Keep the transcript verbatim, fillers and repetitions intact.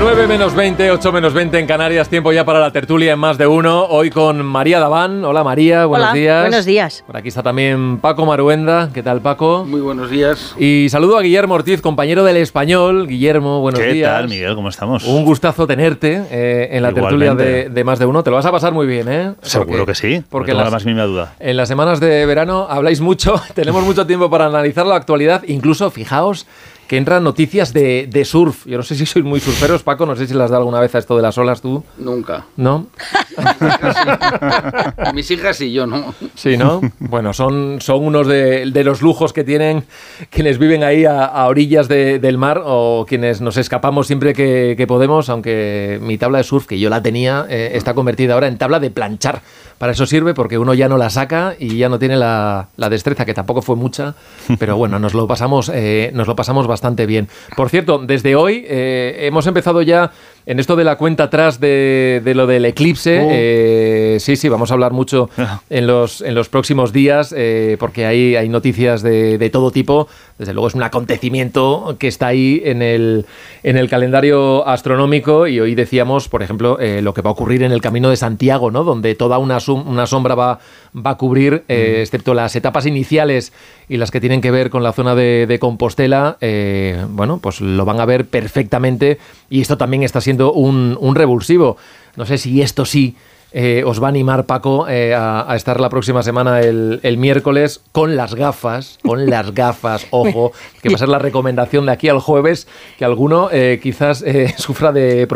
nueve menos veinte, ocho menos veinte en Canarias, tiempo ya para la tertulia en Más de Uno. Hoy con María Daván. Hola María, buenos Hola, días. buenos días. Por aquí está también Paco Maruenda. ¿Qué tal, Paco? Muy buenos días. Y saludo a Guillermo Ortiz, compañero del Español. Guillermo, buenos ¿Qué días. ¿Qué tal, Miguel? ¿Cómo estamos? Un gustazo tenerte eh, en la Igualmente. tertulia de, de Más de Uno. Te lo vas a pasar muy bien, ¿eh? Seguro Porque, que sí, porque no tengo las, la más mínima duda. En las semanas de verano habláis mucho, tenemos mucho tiempo para analizar la actualidad. Incluso, fijaos, que entran noticias de, de surf. Yo no sé si sois muy surferos, Paco, no sé si le has dado alguna vez a esto de las olas tú. Nunca. ¿No? Mis hijas y yo no. Sí, ¿no? Bueno, son, son unos de, de los lujos que tienen quienes viven ahí a, a orillas de, del mar o quienes nos escapamos siempre que, que podemos, aunque mi tabla de surf, que yo la tenía, eh, está convertida ahora en tabla de planchar. Para eso sirve, porque uno ya no la saca y ya no tiene la, la destreza, que tampoco fue mucha, pero bueno, nos lo pasamos, eh, nos lo pasamos bastante bien. Por cierto, desde hoy eh, hemos empezado ya en esto de la cuenta atrás de, de lo del eclipse. Oh. Eh, sí, sí, vamos a hablar mucho en los, en los próximos días, eh, porque hay, hay noticias de, de todo tipo. Desde luego es un acontecimiento que está ahí en el, en el calendario astronómico, y hoy decíamos, por ejemplo, eh, lo que va a ocurrir en el Camino de Santiago, ¿no? Donde toda una, sum, una sombra va, va a cubrir, eh, mm. excepto las etapas iniciales y las que tienen que ver con la zona de, de Compostela, eh, bueno, pues lo van a ver perfectamente, y esto también está siendo un, un revulsivo. No sé si esto sí eh, os va a animar, Paco, eh, a, a estar la próxima semana el, el miércoles con las gafas, con las gafas, ojo, que va a ser la recomendación de aquí al jueves, que alguno eh, quizás eh, sufra de